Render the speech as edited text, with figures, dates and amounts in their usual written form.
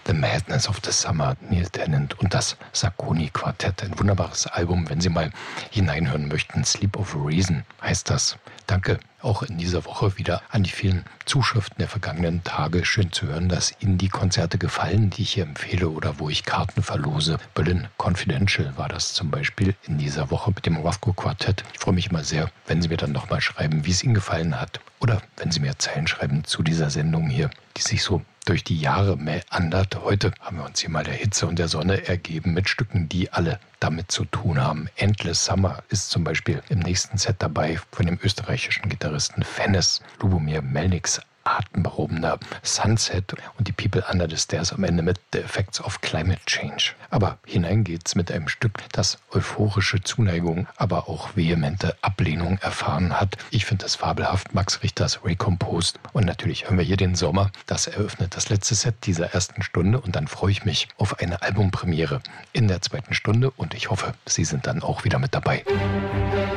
The Madness of the Summer, Neil Tennant und das Sarconi-Quartett. Ein wunderbares Album, wenn Sie mal hineinhören möchten. Sleep of Reason heißt das. Danke auch in dieser Woche wieder an die vielen Zuschriften der vergangenen Tage. Schön zu hören, dass Ihnen die Konzerte gefallen, die ich hier empfehle oder wo ich Karten verlose. Berlin Confidential war das zum Beispiel in dieser Woche mit dem Rothko Quartett. Ich freue mich immer sehr, wenn Sie mir dann nochmal schreiben, wie es Ihnen gefallen hat. Oder wenn Sie mir Zeilen schreiben zu dieser Sendung hier, die sich so durch die Jahre meandert. Heute haben wir uns hier mal der Hitze und der Sonne ergeben mit Stücken, die alle damit zu tun haben. Endless Summer ist zum Beispiel im nächsten Set dabei von dem österreichischen Gitarristen Fennes, Lubomir Melniks atemberaubender Sunset und die People Under the Stairs am Ende mit The Effects of Climate Change. Aber hinein geht's mit einem Stück, das euphorische Zuneigung, aber auch vehemente Ablehnung erfahren hat. Ich finde das fabelhaft. Max Richters Recomposed. Und natürlich hören wir hier den Sommer. Das eröffnet das letzte Set dieser ersten Stunde und dann freue ich mich auf eine Albumpremiere in der zweiten Stunde und ich hoffe, Sie sind dann auch wieder mit dabei.